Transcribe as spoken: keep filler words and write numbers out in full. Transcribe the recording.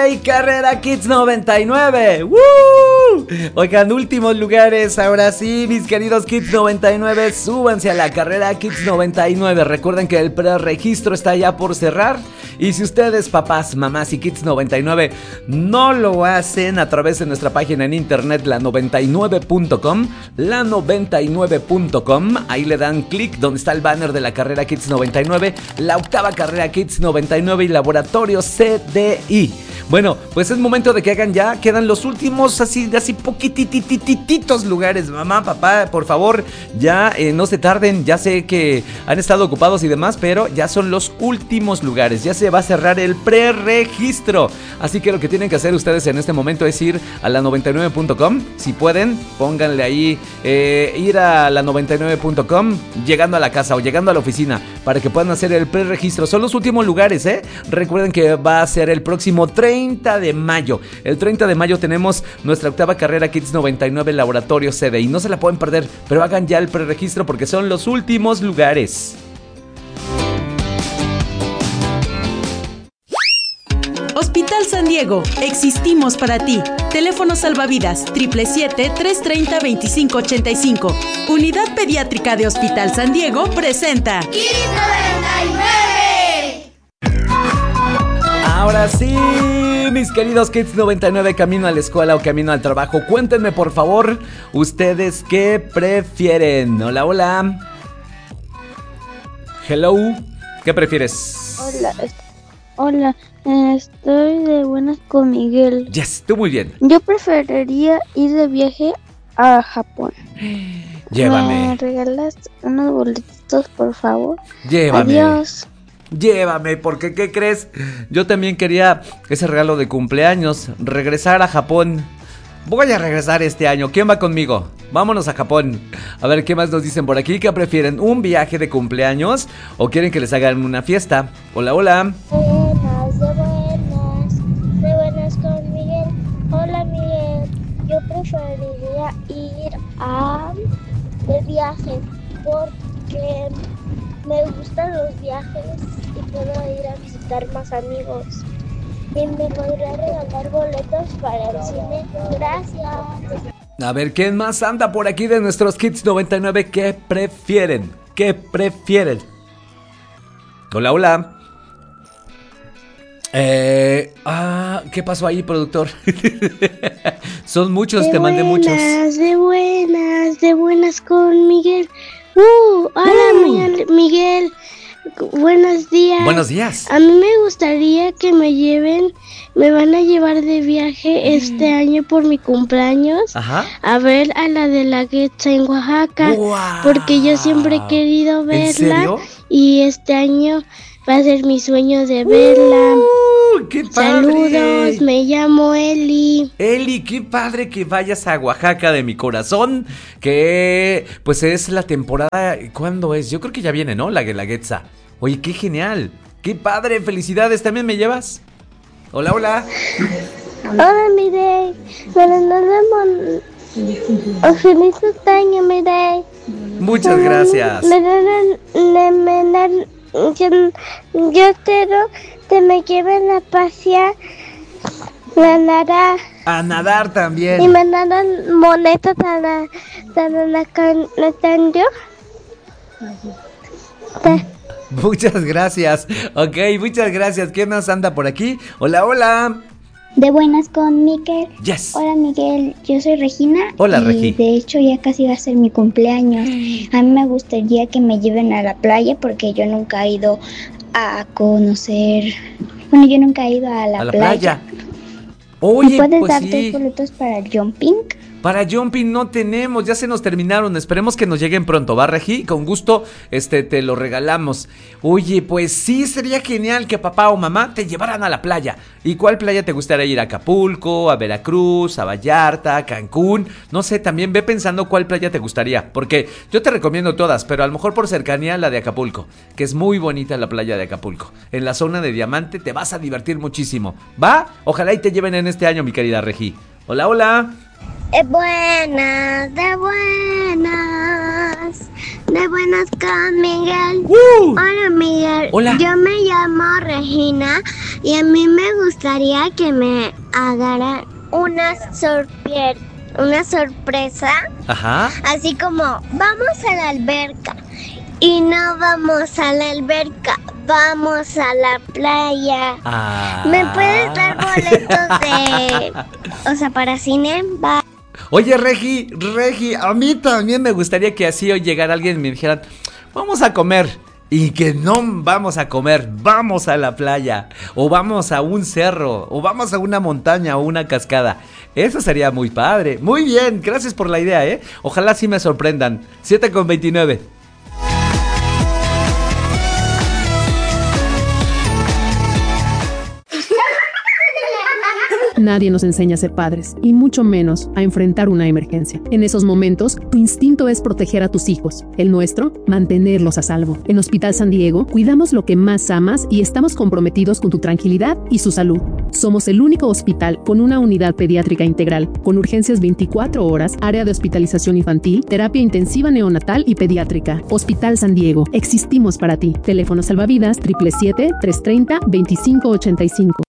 ¡Ay, Carrera Kids noventa y nueve! ¡Woo! Oigan, últimos lugares, ahora sí, mis queridos Kids noventa y nueve, súbanse a la Carrera Kids noventa y nueve. Recuerden que el preregistro está ya por cerrar. Y si ustedes, papás, mamás y Kids noventa y nueve, no lo hacen a través de nuestra página en internet, la noventa y nueve punto com, la noventa y nueve punto com, ahí le dan clic donde está el banner de la Carrera Kids noventa y nueve, la octava Carrera Kids noventa y nueve y Laboratorio C D I. Bueno, pues es momento de que hagan ya, quedan los últimos así, así poquitititititos lugares. Mamá, papá, por favor, ya eh, no se tarden, ya sé que han estado ocupados y demás, pero ya son los últimos lugares, ya se va a cerrar el preregistro. Así que lo que tienen que hacer ustedes en este momento es ir a la noventa y nueve punto com, si pueden, pónganle ahí, eh, ir a la noventa y nueve punto com, llegando a la casa o llegando a la oficina, para que puedan hacer el preregistro. Son los últimos lugares, ¿eh? Recuerden que va a ser el próximo treinta de mayo. El treinta de mayo tenemos nuestra octava Carrera Kids noventa y nueve Laboratorio C D I. No se la pueden perder, pero hagan ya el preregistro porque son los últimos lugares. Hospital San Diego, existimos para ti. Teléfono salvavidas siete siete siete, tres tres cero, dos cinco ocho cinco. Unidad Pediátrica de Hospital San Diego presenta Kids noventa y nueve. Ahora sí, mis queridos Kids noventa y nueve, camino a la escuela o camino al trabajo, cuéntenme por favor, ustedes qué prefieren. Hola, hola. Hello, ¿qué prefieres? Hola, hola, estoy de buenas con Miguel. Yes, tú muy bien. Yo preferiría ir de viaje a Japón. Llévame. ¿Me regalas unos boletitos, por favor? Llévame. Adiós. Llévame, porque ¿qué crees? Yo también quería ese regalo de cumpleaños, regresar a Japón. Voy a regresar este año. ¿Quién va conmigo? Vámonos a Japón. A ver, ¿qué más nos dicen por aquí? ¿Qué prefieren? ¿Un viaje de cumpleaños o quieren que les hagan una fiesta? Hola, hola. Buenas, de buenas, de buenas con Miguel. Hola, Miguel. Yo preferiría ir a de viaje porque me gustan los viajes y puedo ir a visitar más amigos. Y me podría regalar boletos para el cine. Gracias. A ver, ¿quién más anda por aquí de nuestros Kids noventa y nueve? ¿Qué prefieren? ¿Qué prefieren? Hola, hola. Eh, ah, ¿qué pasó ahí, productor? Son muchos, de te mandé muchos. De buenas, de buenas con Miguel. Uh, hola, Uh. Miguel. Miguel. Buenos días. Buenos días. A mí me gustaría que me lleven, me van a llevar de viaje este año por mi cumpleaños. Ajá. A ver a la de la Guetza en Oaxaca. ¡Wow! Porque yo siempre he querido verla. ¿En serio? Y este año va a ser mi sueño de verla. Uh, ¡Qué padre! Saludos, me llamo Eli. Eli, qué padre que vayas a Oaxaca de mi corazón. Que pues es la temporada. ¿Cuándo es? Yo creo que ya viene, ¿no? La Guelaguetza. Oye, qué genial. Qué padre, felicidades. ¿También me llevas? Hola, hola. Hola, Mireille. Pero nos vemos. Feliz año, Mireille. Muchas gracias. Me dan, le, me dan, yo, yo quiero que me lleven a pasear, a nadar. A nadar también. Y me dan monedas para, para la canario. Muchas gracias. Ok, muchas gracias. ¿Quién más anda por aquí? Hola, hola. De buenas con Miguel. Yes. Hola, Miguel, yo soy Regina. Hola, y Regi. de hecho ya casi va a ser mi cumpleaños. A mí me gustaría que me lleven a la playa porque yo nunca he ido a conocer. Bueno, yo nunca he ido a la, A la playa. playa. Oye, ¿Me puedes pues dar sí. dos boletos para el jumping? Para jumping no tenemos, ya se nos terminaron. Esperemos que nos lleguen pronto, ¿va, Regi? Con gusto, este, te lo regalamos. Oye, pues sí, sería genial que papá o mamá te llevaran a la playa. ¿Y cuál playa te gustaría ir? ¿A Acapulco, a Veracruz, a Vallarta, a Cancún? No sé, también ve pensando cuál playa te gustaría. Porque yo te recomiendo todas, pero a lo mejor por cercanía la de Acapulco, que es muy bonita la playa de Acapulco. En la zona de Diamante te vas a divertir muchísimo. ¿Va? Ojalá y te lleven en este año, mi querida Regi. Hola, hola. De buenas, de buenas, De buenas con Miguel. ¡Uh! Hola, Miguel. Hola. Yo me llamo Regina y a mí me gustaría que me hagan una sorpre- una sorpresa. Ajá. Así como, vamos a la alberca. Y no vamos a la alberca, vamos a la playa. Ah. ¿Me puedes dar boletos de... o sea, para cine? Va. Oye, Regi, Regi, a mí también me gustaría que así hoy llegara alguien y me dijeran, vamos a comer. Y que no vamos a comer, vamos a la playa, o vamos a un cerro, o vamos a una montaña o una cascada. Eso sería muy padre. Muy bien, gracias por la idea, ¿eh? Ojalá sí me sorprendan. siete con veintinueve. Nadie nos enseña a ser padres, y mucho menos a enfrentar una emergencia. En esos momentos, tu instinto es proteger a tus hijos. El nuestro, mantenerlos a salvo. En Hospital San Diego, cuidamos lo que más amas y estamos comprometidos con tu tranquilidad y su salud. Somos el único hospital con una unidad pediátrica integral, con urgencias veinticuatro horas, área de hospitalización infantil, terapia intensiva neonatal y pediátrica. Hospital San Diego, existimos para ti. Teléfono salvavidas siete siete siete, tres tres cero, dos cinco ocho cinco.